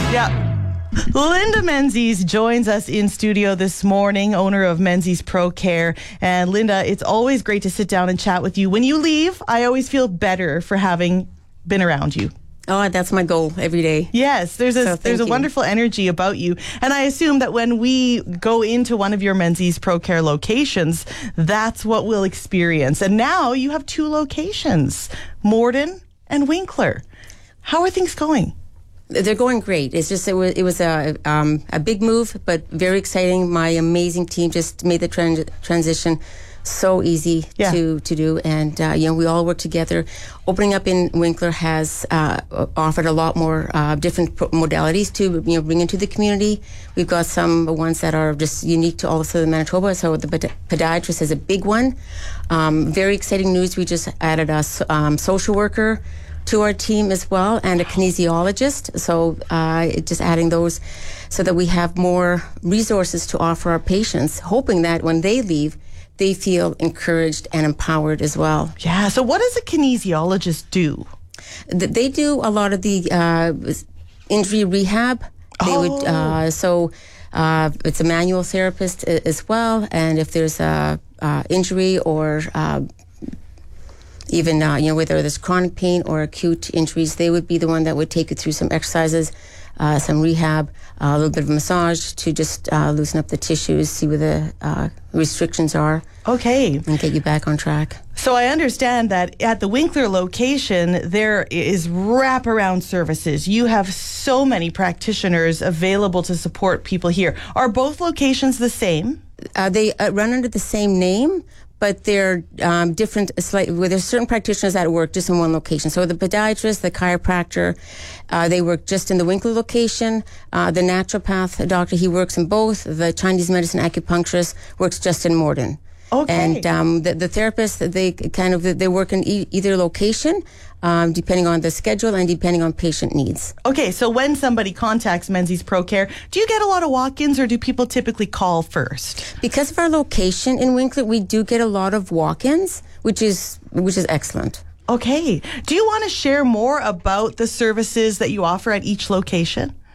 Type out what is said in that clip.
Yeah. Linda Menzies joins us in studio this morning, owner of Menzies Pro Care. And Linda, it's always great to sit down and chat with you. When you leave, I always feel better for having been around you. Oh, that's my goal every day. Yes, there's a wonderful energy about you. And I assume that when we go into one of your Menzies Pro Care locations, that's what we'll experience. And now you have two locations, Morden and Winkler. How are things going? They're going great. It's just it was a big move, but very exciting. My amazing team just made the transition so easy to do, and we all work together. Opening up in Winkler has offered a lot more different modalities to bring into the community. We've got some ones that are just unique to all of Southern Manitoba. So the podiatrist is a big one. Very exciting news. We just added a social worker to our team as well, and a kinesiologist. So just adding those so that we have more resources to offer our patients, hoping that when they leave, they feel encouraged and empowered as well. Yeah. So what does a kinesiologist do? They do a lot of the injury rehab. They would, it's a manual therapist as well. And if there's a injury or even, whether there's chronic pain or acute injuries, they would be the one that would take you through some exercises, some rehab, a little bit of massage to just loosen up the tissues, see where the restrictions are. Okay. And get you back on track. So I understand that at the Winkler location, there is wraparound services. You have so many practitioners available to support people here. Are both locations the same? They run under the same name, but they're different. Where there's certain practitioners that work just in one location. So the podiatrist, the chiropractor, they work just in the Winkler location. The naturopath doctor, he works in both. The Chinese medicine acupuncturist works just in Morden. Okay. And the therapist, they work in either location, depending on the schedule and depending on patient needs. Okay, so when somebody contacts Menzies Pro Care, do you get a lot of walk-ins or do people typically call first? Because of our location in Winkler, we do get a lot of walk-ins, which is excellent. Okay. Do you want to share more about the services that you offer at each location?